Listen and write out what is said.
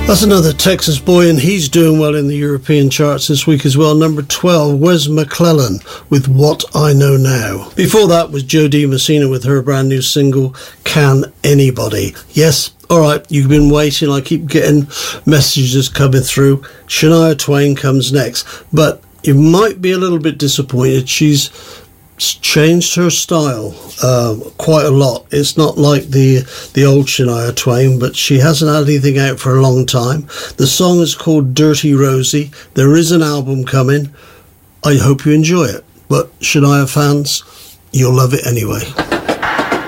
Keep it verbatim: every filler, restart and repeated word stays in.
That's another Texas boy, and he's doing well in the European charts this week as well. Number twelve, Wes McClellan with What I Know Now. Before that was Jo Dee Messina with her brand new single, Can Anybody? Yes, all right, you've been waiting. I keep getting messages coming through. Shania Twain comes next, but you might be a little bit disappointed. She's changed her style uh, quite a lot. It's not like the the old Shania Twain, but she hasn't had anything out for a long time. The song is called Dirty Rosie. There is an album coming. I hope you enjoy it. But Shania fans, you'll love it anyway.